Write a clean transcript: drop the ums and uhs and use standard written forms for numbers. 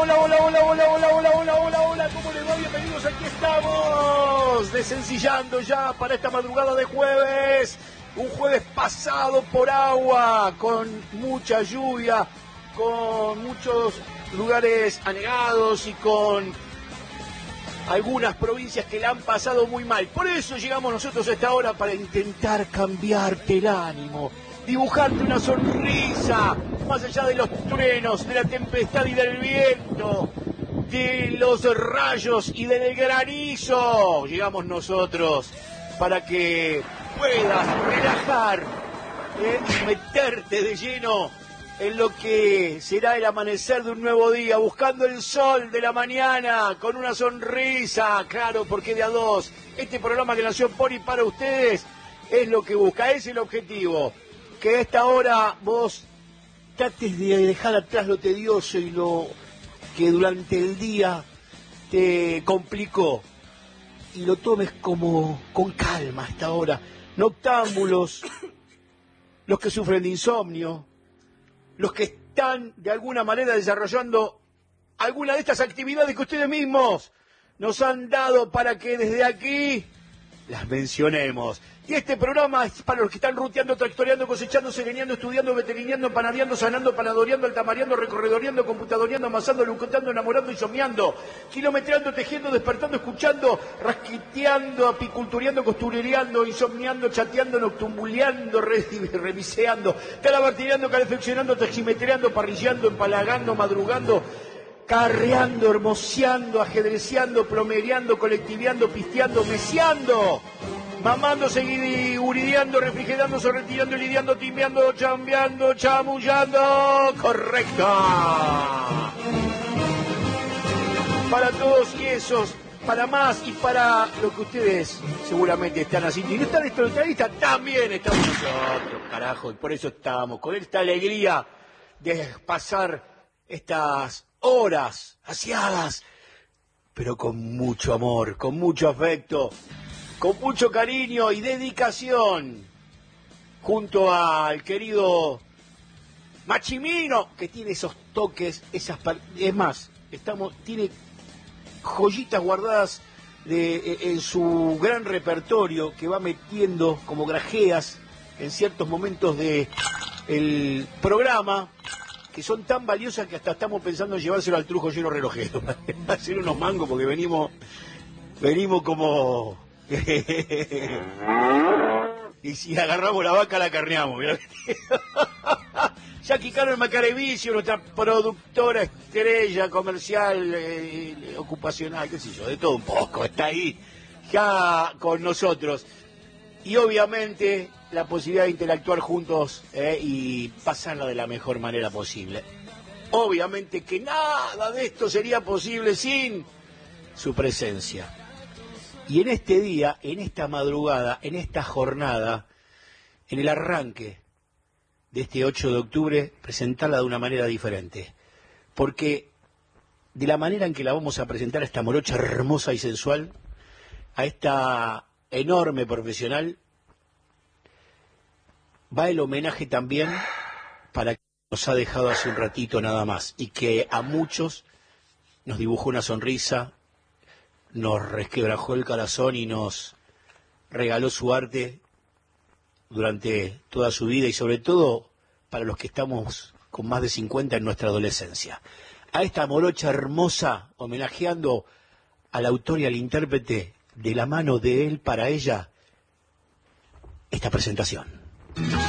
Hola, ¿cómo les va? Bienvenidos, aquí estamos, desencillando ya para esta madrugada de jueves, un jueves pasado por agua, con mucha lluvia, con muchos lugares anegados y con algunas provincias que la han pasado muy mal. Por eso llegamos nosotros a esta hora para intentar cambiarte el ánimo, dibujarte una sonrisa, más allá de los truenos, de la tempestad y del viento, de los rayos y del granizo. Llegamos nosotros para que puedas relajar y meterte de lleno en lo que será el amanecer de un nuevo día, buscando el sol de la mañana, con una sonrisa, claro, porque de a dos. Este programa que nació por y para ustedes es lo que busca, es el objetivo. Que a esta hora vos trates de dejar atrás lo tedioso y lo que durante el día te complicó, y lo tomes como con calma a esta hora. Noctámbulos, los que sufren de insomnio, los que están de alguna manera desarrollando alguna de estas actividades que ustedes mismos nos han dado para que desde aquí las mencionemos. Y este programa es para los que están ruteando, tractoreando, cosechando, sereneando, estudiando, veterineando, empanadeando, sanando, panadoreando, altamareando, recorredoreando, computadoreando, amasando, lucoteando, enamorando y soñando, kilometreando, tejiendo, despertando, escuchando, rasquiteando, apicultureando, costurereando, insomniando, chateando, noctumbuleando, remiseando, calabartineando, calefaccionando, taximetreando, parrillando, empalagando, madrugando, carreando, hermoseando, ajedreceando, plomereando, colectiveando, pisteando, meseando, mamando, uridiando, refrigerando, sorretirando, lidiando, timbeando, chambeando, chamullando. ¡Correcto! Para todos y esos, para más y para lo que ustedes seguramente están haciendo. Y no están estos entrevistas, también estamos nosotros, carajo. Y por eso estamos, con esta alegría de pasar estas horas aseadas, pero con mucho amor, con mucho afecto, con mucho cariño y dedicación, junto al querido Machimino, que tiene esos toques, es más, tiene joyitas guardadas en su gran repertorio que va metiendo como grajeas en ciertos momentos del programa, que son tan valiosas que hasta estamos pensando en llevárselo al Trujo Lleno Relojero, hacer unos mangos, porque venimos como y si agarramos la vaca la carneamos. Jackie Caro Macarevicio, nuestra productora estrella comercial, ocupacional, qué sé yo, de todo un poco, está ahí ya con nosotros. Y obviamente la posibilidad de interactuar juntos y pasarla de la mejor manera posible. Obviamente que nada de esto sería posible sin su presencia. Y en este día, en esta madrugada, en esta jornada, en el arranque de este 8 de octubre, presentarla de una manera diferente. Porque de la manera en que la vamos a presentar a esta morocha hermosa y sensual, a esta enorme profesional, va el homenaje también para que nos ha dejado hace un ratito nada más y que a muchos nos dibujó una sonrisa, nos resquebrajó el corazón y nos regaló su arte durante toda su vida, y sobre todo para los que estamos con más de 50 en nuestra adolescencia. A esta morocha hermosa, homenajeando al autor y al intérprete, de la mano de él para ella, esta presentación.